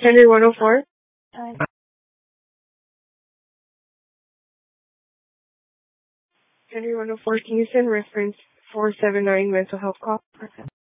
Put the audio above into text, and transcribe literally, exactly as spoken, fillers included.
Henry one oh four? Henry one oh four, can you send reference four seven nine mental health call?